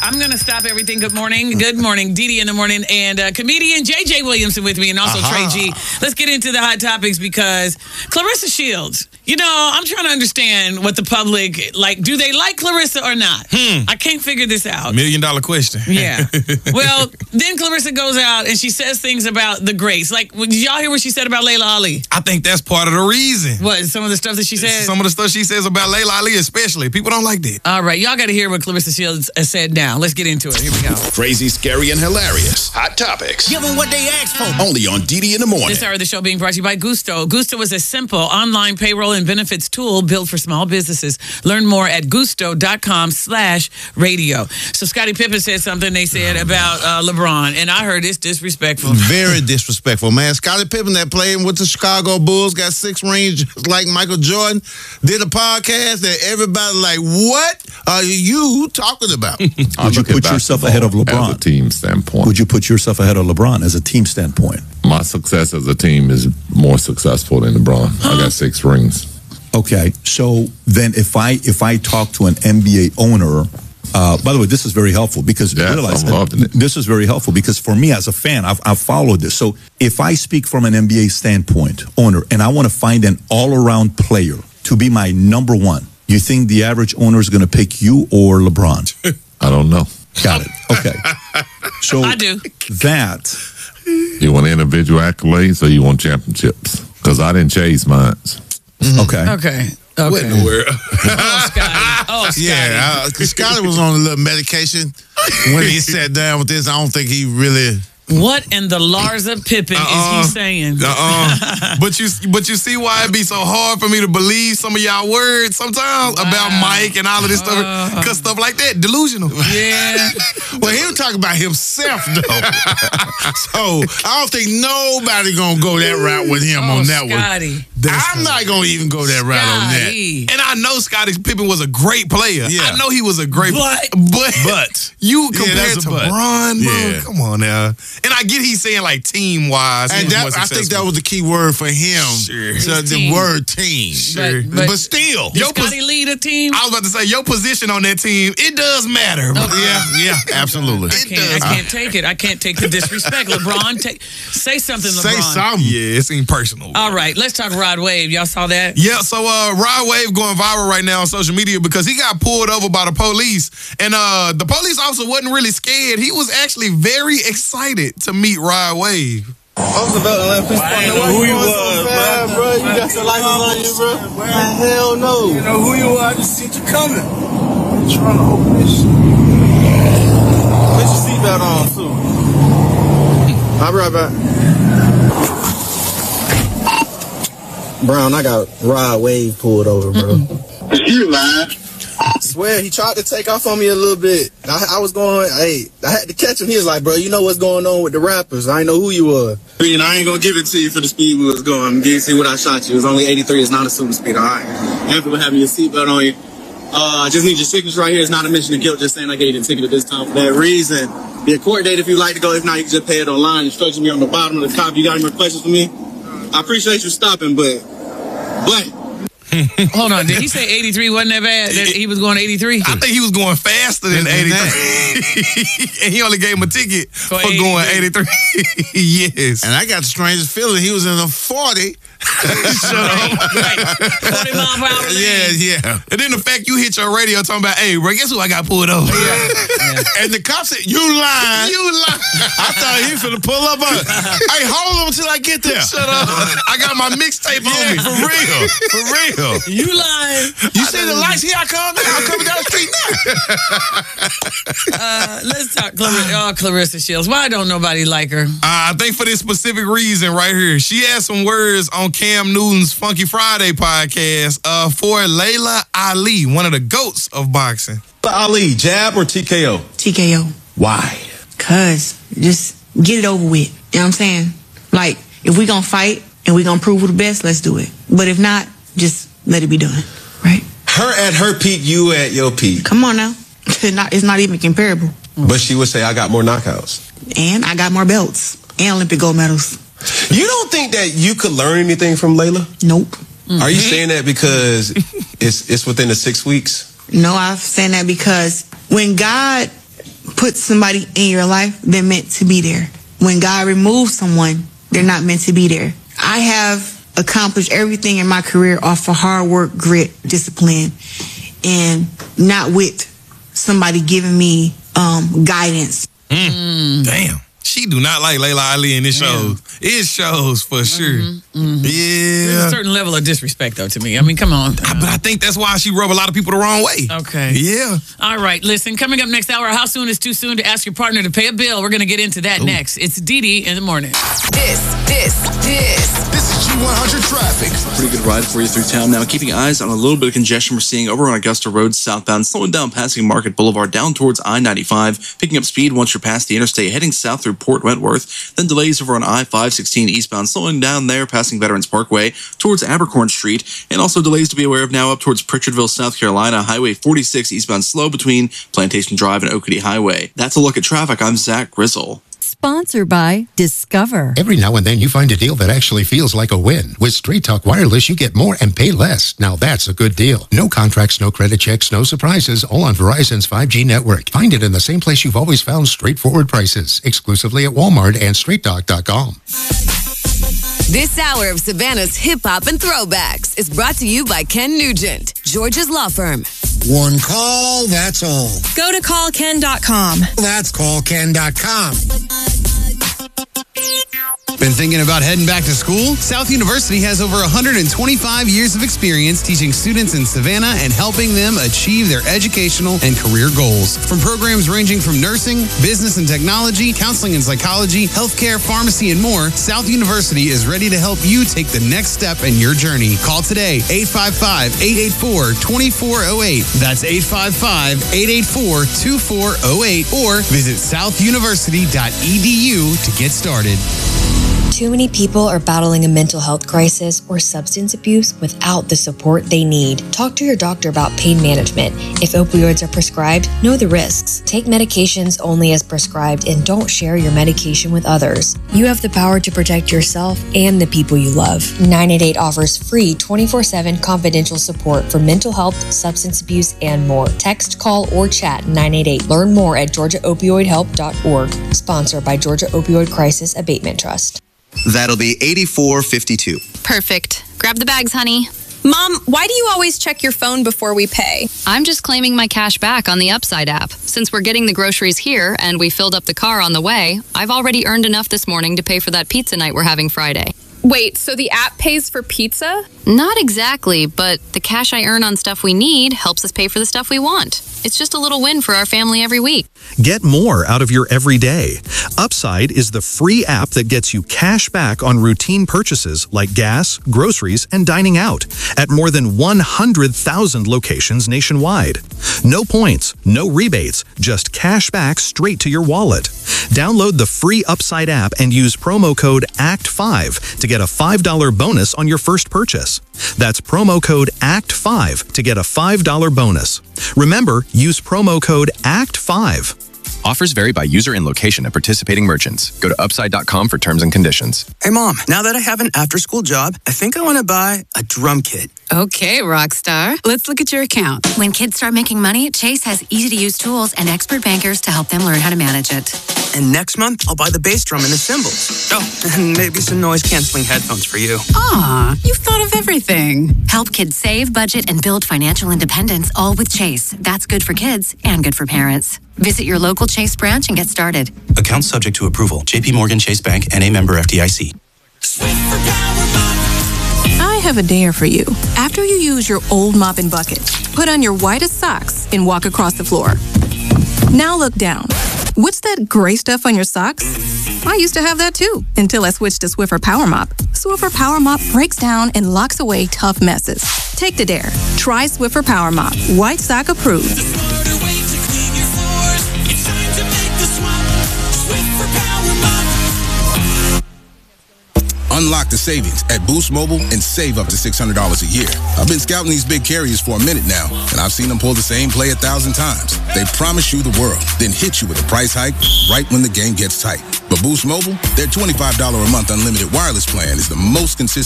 I'm going to stop everything. Good morning. Good morning. Dee in the morning. And comedian J.J. Williamson with me and also Trey G. Let's get into the hot topics because Claressa Shields, I'm trying to understand what the public, do they like Claressa or not? I can't figure this out. $1 million question. Yeah. Well, then Claressa goes out and she says things about the greats. Did y'all hear what she said about Layla Ali? I think that's part of the reason. What, some of the stuff that she said? Some of the stuff she says about Layla Ali especially. People don't like that. All right. Y'all got to hear what Claressa Shields said now. Let's get into it. Here we go. Crazy, scary, and hilarious. Hot topics. Give them what they asked for. Only on Dee in the morning. This hour of the show being brought to you by Gusto. Gusto is a simple online payroll and benefits tool built for small businesses. Learn more at gusto.com/radio. So Scottie Pippen said something they said about LeBron, and I heard it's disrespectful. Very disrespectful, man. Scottie Pippen that played with the Chicago Bulls, got 6 rings like Michael Jordan, did a podcast that everybody like, what are you talking about? Would you put yourself ahead of LeBron? As a team standpoint. Would you put yourself ahead of LeBron as a team standpoint? My success as a team is more successful than LeBron. I got 6 rings. Okay, so then if I talk to an NBA owner, by the way, this is very helpful because realize that this is very helpful because for me as a fan, I've followed this. So if I speak from an NBA standpoint, owner, and I want to find an all-around player to be my number one, you think the average owner is going to pick you or LeBron? I don't know. Got it. Okay. So I do. That. You want individual accolades or you want championships? Because I didn't chase mine. Okay. Okay. What in the world? Scotty. Yeah, Scottie was on a little medication when he sat down with this. I don't think he really. What in the Larsa Pippen is he saying? But you see why it be so hard for me to believe some of y'all words sometimes about Mike and all of this stuff, because stuff like that delusional. Yeah. Well, he was talking about himself though, so I don't think nobody gonna go that route with him on that Scotty. one. I'm not gonna even go that route on that. And I know Scottie Pippen was a great player. Yeah. I know he was a great player. But you compared to Bron, bro, come on now. And I get he's saying team-wise. And I think that was the key word for him. Sure. So the word team. Sure. But still. Did Scottie lead a team? I was about to say, your position on that team, it does matter. Yeah, absolutely. I can't take it. I can't take the disrespect. LeBron, say something, LeBron. Say something. Yeah, it seemed personal. All right, let's talk Rod Wave. Y'all saw that? Yeah, so Rod Wave going viral right now on social media because he got pulled over by the police. And the police officer wasn't really scared. He was actually very excited to meet Rod Wave. I was about to let people know who you was, bro. You got your license on you, bro? Hell no. You know who you are? I just seen you coming. I'm trying to open this shit. Put your seatbelt on, too. I'll be right back. Brown, I got Rod Wave pulled over, bro. You lying? I swear, he tried to take off on me a little bit. I was going, I had to catch him. He was like, bro, you know what's going on with the rappers. I ain't know who you were. I mean, I ain't gonna give it to you for the speed we was going. You see what I shot you. It was only 83. It's not a super speed, all right? After having your seatbelt on you, I just need your signature right here. It's not a mention of guilt, just saying I gave you the ticket at this time for that reason. Be a court date if you like to go. If not, you can just pay it online. Instructions be on the bottom of the copy. You got any more questions for me? I appreciate you stopping, but... Hold on, did he say 83 wasn't that bad? That he was going 83? I think he was going faster than 83. And he only gave him a ticket for going 83. Yes. And I got the strangest feeling he was in a 40. Shut up. Right. 40 mile per hour lane. Yeah. And then the fact you hit your radio talking about, hey, bro, guess who I got pulled over? Yeah. And the cop said, you lying. You lying. I thought he was finna pull up on it. Hey, hold on until I get there. Shut up. I got my mixtape on me. For real. For real. You lying. You see the lights? Here I come. I'm coming down the street now. Let's talk Claressa Shields. Why don't nobody like her? I think for this specific reason right here. She had some words on Cam Newton's Funky Friday podcast for Layla Ali, one of the GOATs of boxing. Ali, jab or TKO? TKO. Why? Cause just get it over with. You know what I'm saying? Like, if we gonna fight and we gonna prove we're the best, let's do it. But if not, just let it be done. Right? Her at her peak, you at your peak. Come on now. It's not even comparable. But she would say, I got more knockouts. And I got more belts. And Olympic gold medals. You don't think that you could learn anything from Layla? Nope. Mm-hmm. Are you saying that because it's within the 6 weeks? No, I'm saying that because when God puts somebody in your life, they're meant to be there. When God removes someone, they're not meant to be there. I have accomplished everything in my career off of hard work, grit, discipline, and not with somebody giving me guidance. Damn. She do not like Layla Ali, and it shows. It shows for sure. Yeah. There's a certain level of disrespect, though, to me. I mean, come on. But I think that's why she rub a lot of people the wrong way. Okay. Yeah. All right. Listen, coming up next hour, how soon is too soon to ask your partner to pay a bill? We're going to get into that next. It's Dee in the morning. This is G100 traffic. Pretty good ride for you through town now. Keeping eyes on a little bit of congestion we're seeing over on Augusta Road southbound, slowing down passing Market Boulevard down towards I-95, picking up speed once you're past the interstate, heading south through Port Wentworth. Then delays over on I-516 eastbound, slowing down there, passing Veterans Parkway towards Abercorn Street, and also delays to be aware of now up towards Pritchardville, South Carolina. Highway 46 eastbound slow between Plantation Drive and Oakady Highway. That's a look at traffic. I'm Zach Grizzle. Sponsored by Discover. Every now and then you find a deal that actually feels like a win. With Straight Talk Wireless, you get more and pay less. Now that's a good deal. No contracts, no credit checks, no surprises, all on Verizon's 5G network. Find it in the same place you've always found straightforward prices, exclusively at Walmart and StraightTalk.com. This hour of Savannah's Hip Hop and Throwbacks is brought to you by Ken Nugent, Georgia's law firm. One call, that's all. Go to callken.com. That's callken.com. Been thinking about heading back to school? South University has over 125 years of experience teaching students in Savannah and helping them achieve their educational and career goals. From programs ranging from nursing, business and technology, counseling and psychology, healthcare, pharmacy, and more, South University is ready to help you take the next step in your journey. Call today, 855-884-2408. That's 855-884-2408, or visit southuniversity.edu to get started. Too many people are battling a mental health crisis or substance abuse without the support they need. Talk to your doctor about pain management. If opioids are prescribed, know the risks. Take medications only as prescribed and don't share your medication with others. You have the power to protect yourself and the people you love. 988 offers free 24/7 confidential support for mental health, substance abuse, and more. Text, call, or chat 988. Learn more at GeorgiaOpioidHelp.org. Sponsored by Georgia Opioid Crisis Abatement Trust. That'll be $84.52. Perfect. Grab the bags, honey. Mom, why do you always check your phone before we pay? I'm just claiming my cash back on the Upside app. Since we're getting the groceries here and we filled up the car on the way, I've already earned enough this morning to pay for that pizza night we're having Friday. Wait, so the app pays for pizza? Not exactly, but the cash I earn on stuff we need helps us pay for the stuff we want. It's just a little win for our family every week. Get more out of your everyday. Upside is the free app that gets you cash back on routine purchases like gas, groceries, and dining out at more than 100,000 locations nationwide. No points, no rebates, just cash back straight to your wallet. Download the free Upside app and use promo code ACT5 to get a $5 bonus on your first purchase. That's promo code ACT5 to get a $5 bonus. Remember, use promo code ACT5. Offers vary by user and location at participating merchants. Go to upside.com for terms and conditions. Hey, Mom, now that I have an after-school job, I think I want to buy a drum kit. Okay, Rockstar. Let's look at your account. When kids start making money, Chase has easy-to-use tools and expert bankers to help them learn how to manage it. And next month, I'll buy the bass drum and the cymbals. Oh, and maybe some noise-canceling headphones for you. Aw, you've thought of everything. Help kids save, budget, and build financial independence, all with Chase. That's good for kids and good for parents. Visit your local Chase branch and get started. Account subject to approval. JP Morgan Chase Bank, N.A. member FDIC. I have a dare for you. After you use your old mop and bucket, put on your whitest socks and walk across the floor. Now look down. What's that gray stuff on your socks? I used to have that too, until I switched to Swiffer Power Mop. Swiffer Power Mop breaks down and locks away tough messes. Take the dare. Try Swiffer Power Mop. White sock approved. Unlock the savings at Boost Mobile and save up to $600 a year. I've been scouting these big carriers for a minute now, and I've seen them pull the same play 1,000 times. They promise you the world, then hit you with a price hike right when the game gets tight. But Boost Mobile, their $25 a month unlimited wireless plan is the most consistent